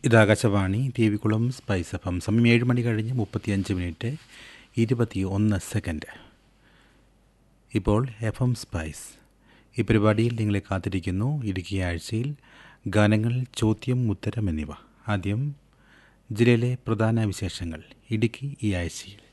ഇത് Akashvani Devikulam spice F M. സമയം 7 മണി കഴിഞ്ഞ് 35 മിനിറ്റ് 21 സെക്കൻഡ്. ഇപ്പോൾ എഫ് എം സ്പൈസ് ഈ പരിപാടിയിൽ നിങ്ങളെ കാത്തിരിക്കുന്നു ഇടുക്കി ആഴ്ചയിൽ ഗാനങ്ങൾ, ചോദ്യം, ഉത്തരം എന്നിവ. ആദ്യം ജില്ലയിലെ പ്രധാന വിശേഷങ്ങൾ ഇടുക്കി ഈ ആഴ്ചയിൽ.